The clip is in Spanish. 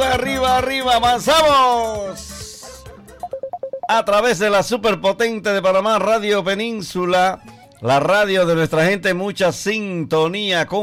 arriba, arriba, avanzamos. A través de la superpotente de Panamá, Radio Península, la radio de nuestra gente, mucha sintonía con